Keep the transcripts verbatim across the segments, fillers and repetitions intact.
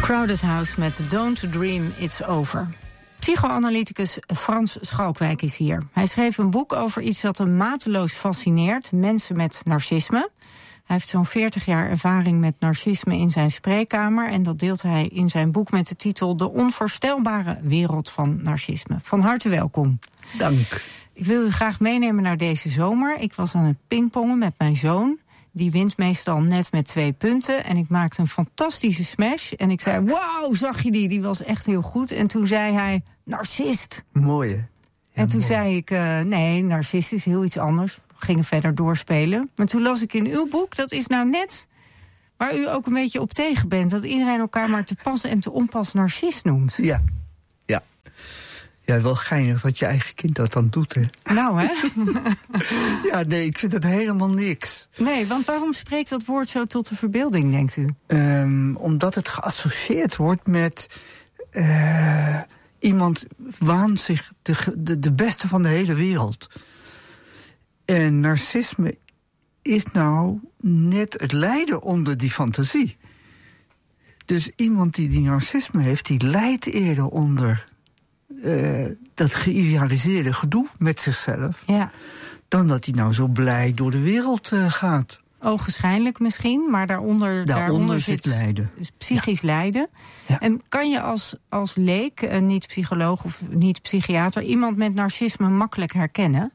Crowded House met Don't Dream It's Over. Psychoanalyticus Frans Schalkwijk is hier. Hij schreef een boek over iets dat hem mateloos fascineert: mensen met narcisme. Hij heeft zo'n veertig jaar ervaring met narcisme in zijn spreekkamer, en dat deelt hij in zijn boek met de titel De onvoorstelbare wereld van narcisme. Van harte welkom. Dank. Ik wil u graag meenemen naar deze zomer. Ik was aan het pingpongen met mijn zoon. Die wint meestal net met twee punten. En ik maakte een fantastische smash. En ik zei, wauw, zag je die? Die was echt heel goed. En toen zei hij, narcist. Mooi, hè? Ja, en toen mooi. zei ik, uh, nee, narcist is heel iets anders. We gingen verder doorspelen. Maar toen las ik in uw boek, dat is nou net waar u ook een beetje op tegen bent. Dat iedereen elkaar maar te pas en te onpas narcist noemt. Ja, ja. Ja, wel geinig dat je eigen kind dat dan doet, hè? Nou, hè? Ja, nee, ik vind het helemaal niks. Nee, want waarom spreekt dat woord zo tot de verbeelding, denkt u? Um, omdat het geassocieerd wordt met Uh, iemand waant zich de, de, de beste van de hele wereld. En narcisme is nou net het lijden onder die fantasie. Dus iemand die die narcisme heeft, die lijdt eerder onder Uh, dat geïdealiseerde gedoe met zichzelf, ja, dan dat hij nou zo blij door de wereld uh, gaat. Ogenschijnlijk misschien, maar daaronder, daaronder, daaronder zit zit lijden. Psychisch ja. lijden. Ja. En kan je als, als leek, uh, niet psycholoog of niet psychiater, iemand met narcisme makkelijk herkennen?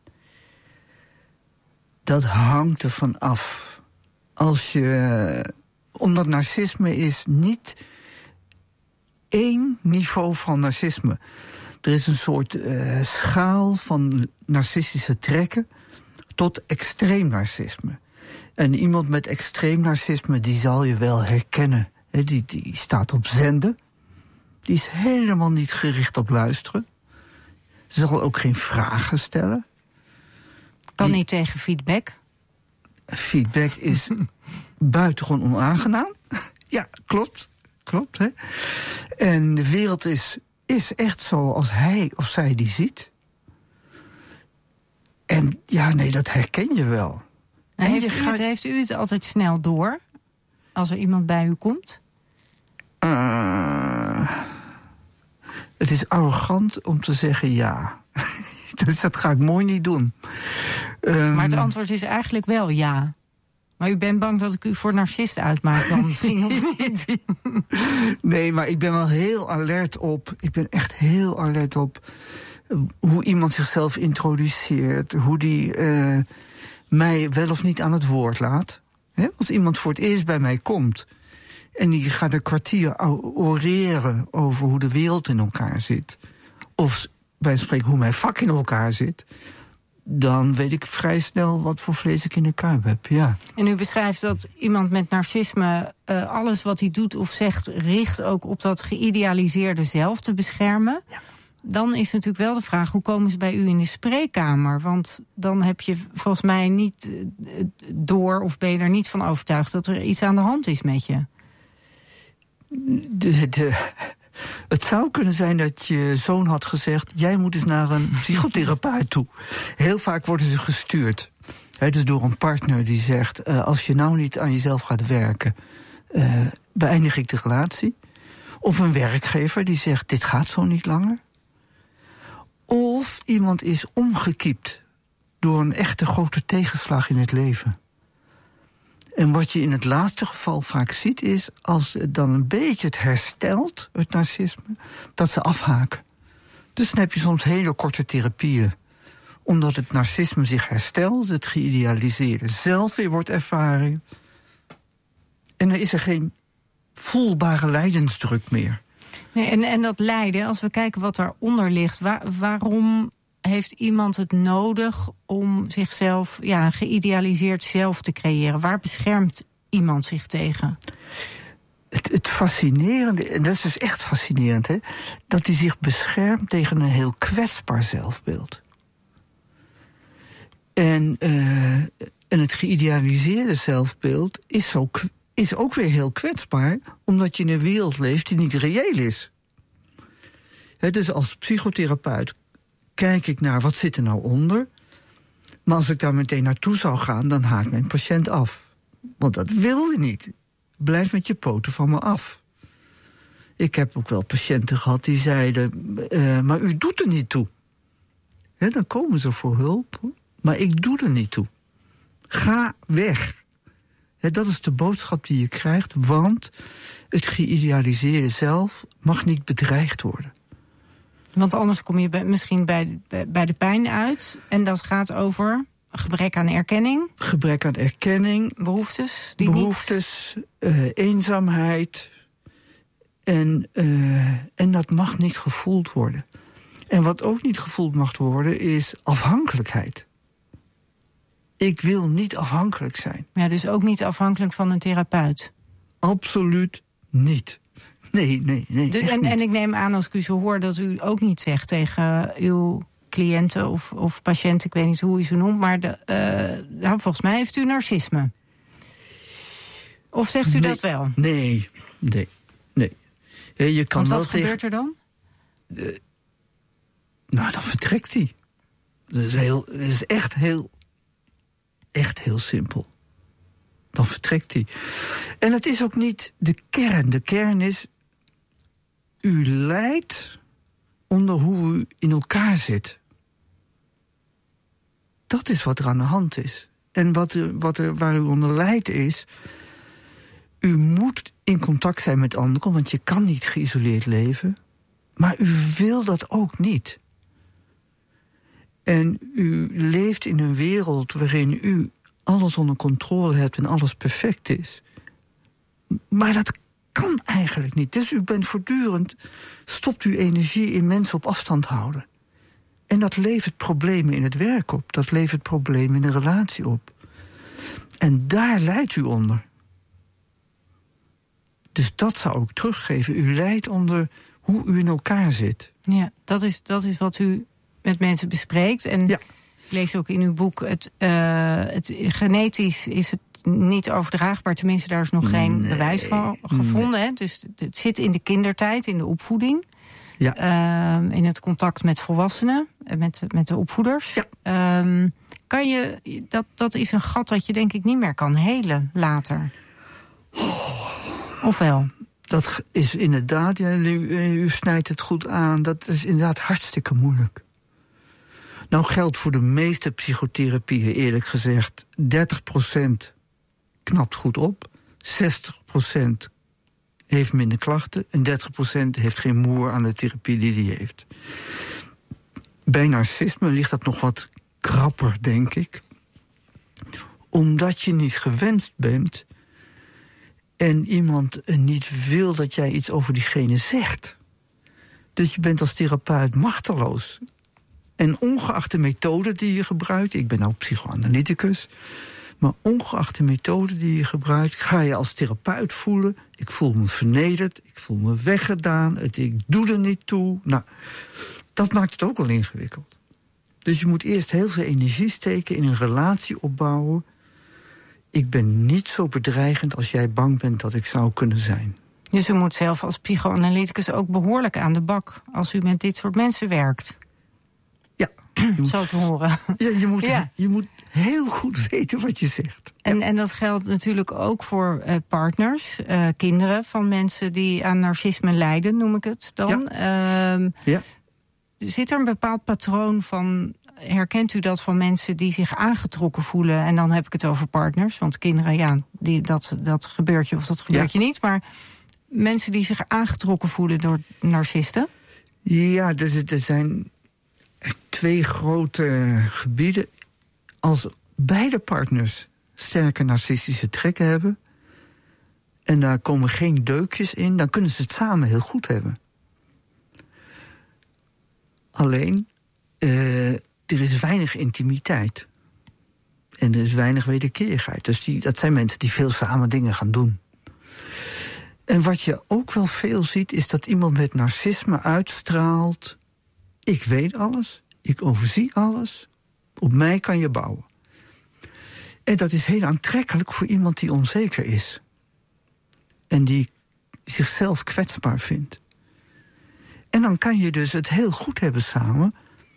Dat hangt ervan af. Als je, omdat narcisme is niet één niveau van narcisme. Er is een soort uh, schaal van narcistische trekken tot extreem narcisme. En iemand met extreem narcisme, die zal je wel herkennen. He, die, die staat op zenden. Die is helemaal niet gericht op luisteren. Ze zal ook geen vragen stellen. Kan die, niet tegen feedback? Feedback is buitengewoon onaangenaam. Ja, klopt. Klopt, hè? En de wereld is, is echt zo als hij of zij die ziet. En ja, nee, dat herken je wel. Nou, heeft, je u gaat... het, heeft u het altijd snel door als er iemand bij u komt? Uh, het is arrogant om te zeggen ja. Dus dat ga ik mooi niet doen. Um, maar het antwoord is eigenlijk wel ja. Maar u bent bang dat ik u voor narcist uitmaak dan misschien of niet? Nee, maar ik ben wel heel alert op. Ik ben echt heel alert op hoe iemand zichzelf introduceert. Hoe die uh, mij wel of niet aan het woord laat. He, als iemand voor het eerst bij mij komt en die gaat een kwartier oreren over hoe de wereld in elkaar zit, of bij spreken hoe mijn vak in elkaar zit, dan weet ik vrij snel wat voor vlees ik in de kuip heb, ja. En u beschrijft dat iemand met narcisme uh, alles wat hij doet of zegt richt ook op dat geïdealiseerde zelf te beschermen. Ja. Dan is natuurlijk wel de vraag, hoe komen ze bij u in de spreekkamer? Want dan heb je volgens mij niet uh, door, of ben je er niet van overtuigd dat er iets aan de hand is met je. De, de, het zou kunnen zijn dat je zoon had gezegd, jij moet eens naar een psychotherapeut toe. Heel vaak worden ze gestuurd. He, dus door een partner die zegt, uh, als je nou niet aan jezelf gaat werken, uh, beëindig ik de relatie. Of een werkgever die zegt, dit gaat zo niet langer. Of iemand is omgekiept door een echte grote tegenslag in het leven. En wat je in het laatste geval vaak ziet is, als het dan een beetje het herstelt, het narcisme, dat ze afhaken. Dus dan heb je soms hele korte therapieën. Omdat het narcisme zich herstelt, het geïdealiseerde zelf weer wordt ervaren. En dan is er geen voelbare lijdensdruk meer. Nee, en, en dat lijden, als we kijken wat daaronder ligt, waar, waarom heeft iemand het nodig om zichzelf, ja, een geïdealiseerd zelf te creëren? Waar beschermt iemand zich tegen? Het, het fascinerende, en dat is dus echt fascinerend, hè, dat hij zich beschermt tegen een heel kwetsbaar zelfbeeld. En, uh, en het geïdealiseerde zelfbeeld is, zo, is ook weer heel kwetsbaar, omdat je in een wereld leeft die niet reëel is. He, dus als psychotherapeut kijk ik naar wat zit er nou onder. Maar als ik daar meteen naartoe zou gaan, dan haakt mijn patiënt af. Want dat wil je niet. Blijf met je poten van me af. Ik heb ook wel patiënten gehad die zeiden, uh, maar u doet er niet toe. He, dan komen ze voor hulp, maar ik doe er niet toe. Ga weg. He, dat is de boodschap die je krijgt, want het geïdealiseerde zelf mag niet bedreigd worden. Want anders kom je bij, misschien bij, bij de pijn uit. En dat gaat over gebrek aan erkenning. Gebrek aan erkenning. Behoeftes. Die behoeftes, niet... uh, eenzaamheid. En, uh, en dat mag niet gevoeld worden. En wat ook niet gevoeld mag worden is afhankelijkheid. Ik wil niet afhankelijk zijn. Ja, dus ook niet afhankelijk van een therapeut? Absoluut niet. Nee, nee, nee. Dus, en, en ik neem aan, als ik u zo hoor, dat u ook niet zegt tegen uw cliënten of, of patiënten, ik weet niet hoe u ze noemt, maar de, uh, nou, volgens mij heeft u narcisme. Of zegt u nee, dat wel? Nee, nee, nee. Je kan Want wat wel gebeurt tegen... er dan? Uh, nou, dan vertrekt hij. Dat is, heel, dat is echt heel, echt heel simpel. Dan vertrekt hij. En het is ook niet de kern. De kern is, u lijdt onder hoe u in elkaar zit. Dat is wat er aan de hand is. En wat er, wat er, waar u onder lijdt is, u moet in contact zijn met anderen, want je kan niet geïsoleerd leven. Maar u wil dat ook niet. En u leeft in een wereld waarin u alles onder controle hebt en alles perfect is. Maar dat kan eigenlijk niet. Dus u bent voortdurend, stopt uw energie in mensen op afstand houden. En dat levert problemen in het werk op. Dat levert problemen in een relatie op. En daar lijdt u onder. Dus dat zou ik teruggeven. U lijdt onder hoe u in elkaar zit. Ja, dat is, dat is wat u met mensen bespreekt. En ja. Ik lees ook in uw boek, het, uh, het genetisch is het niet overdraagbaar. Tenminste, daar is nog geen nee, bewijs van gevonden. Nee. Hè? Dus het zit in de kindertijd, in de opvoeding. Ja. Uh, in het contact met volwassenen, met, met de opvoeders. Ja. Um, kan je, dat, dat is een gat dat je denk ik niet meer kan helen later. Oh. Of wel? Dat is inderdaad, ja, u, u snijdt het goed aan, dat is inderdaad hartstikke moeilijk. Nou geldt voor de meeste psychotherapieën eerlijk gezegd, dertig procent knapt goed op, zestig procent heeft minder klachten en dertig procent heeft geen moer aan de therapie die hij heeft. Bij narcisme ligt dat nog wat krapper, denk ik. Omdat je niet gewenst bent en iemand niet wil dat jij iets over diegene zegt. Dus je bent als therapeut machteloos. En ongeacht de methode die je gebruikt, ik ben ook psychoanalyticus, maar ongeacht de methode die je gebruikt, ga je als therapeut voelen, ik voel me vernederd, ik voel me weggedaan, het, ik doe er niet toe. Nou, dat maakt het ook al ingewikkeld. Dus je moet eerst heel veel energie steken in een relatie opbouwen. Ik ben niet zo bedreigend als jij bang bent dat ik zou kunnen zijn. Dus u moet zelf als psychoanalyticus ook behoorlijk aan de bak als u met dit soort mensen werkt. Ja. Zo te horen. Ja, je, moet, ja. je moet heel goed weten wat je zegt. En, ja. en dat geldt natuurlijk ook voor uh, partners, uh, kinderen van mensen die aan narcisme lijden, noem ik het dan. Ja. Uh, ja. Zit er een bepaald patroon van, herkent u dat van mensen die zich aangetrokken voelen? En dan heb ik het over partners, want kinderen, ja, die, dat, dat gebeurt je of dat gebeurt ja. je niet. Maar mensen die zich aangetrokken voelen door narcisten? Ja, dus er zijn twee grote gebieden. Als beide partners sterke narcistische trekken hebben en daar komen geen deukjes in, dan kunnen ze het samen heel goed hebben. Alleen, uh, er is weinig intimiteit. En er is weinig wederkerigheid. Dus die, dat zijn mensen die veel samen dingen gaan doen. En wat je ook wel veel ziet, is dat iemand met narcisme uitstraalt: ik weet alles, ik overzie alles, op mij kan je bouwen. En dat is heel aantrekkelijk voor iemand die onzeker is. En die zichzelf kwetsbaar vindt. En dan kan je dus het heel goed hebben samen.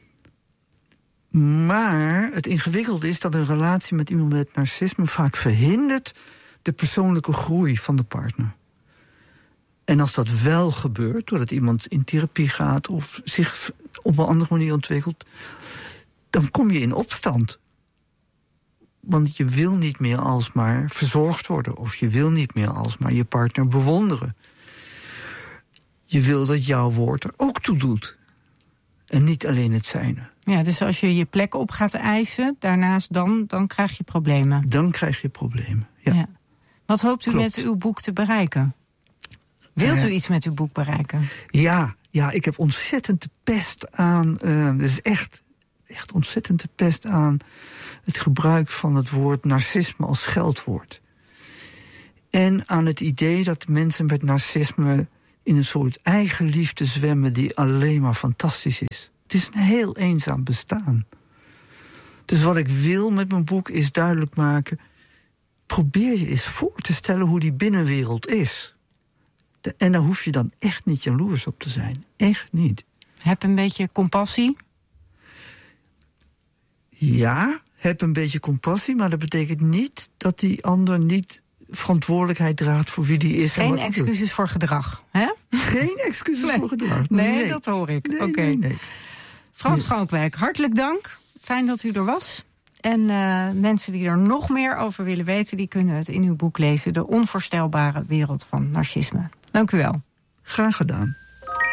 Maar het ingewikkelde is dat een relatie met iemand met narcisme vaak verhindert de persoonlijke groei van de partner. En als dat wel gebeurt, doordat iemand in therapie gaat of zich op een andere manier ontwikkelt, dan kom je in opstand. Want je wil niet meer alsmaar verzorgd worden, of je wil niet meer alsmaar je partner bewonderen. Je wil dat jouw woord er ook toe doet. En niet alleen het zijne. Ja, dus als je je plek op gaat eisen, daarnaast dan, dan krijg je problemen. Dan krijg je problemen, ja. ja. Wat hoopt u Klopt. met uw boek te bereiken? Wilt u uh, iets met uw boek bereiken? Ja, ja, ik heb ontzettend de pest aan. Uh, dat is echt, echt ontzettend de pest aan het gebruik van het woord narcisme als scheldwoord. En aan het idee dat mensen met narcisme in een soort eigenliefde zwemmen die alleen maar fantastisch is. Het is een heel eenzaam bestaan. Dus wat ik wil met mijn boek is duidelijk maken, probeer je eens voor te stellen hoe die binnenwereld is. De, en daar hoef je dan echt niet jaloers op te zijn. Echt niet. Heb een beetje compassie? Ja, heb een beetje compassie, maar dat betekent niet dat die ander niet verantwoordelijkheid draagt voor wie die is. Geen excuses voor gedrag, hè? Geen excuses nee. voor gedrag. Nee, nee, dat hoor ik. Nee, Oké. Okay. Nee, nee. Frans Schalkwijk, hartelijk dank. Fijn dat u er was. En uh, mensen die er nog meer over willen weten, die kunnen het in uw boek lezen. De onvoorstelbare wereld van narcisme. Dank u wel. Graag gedaan.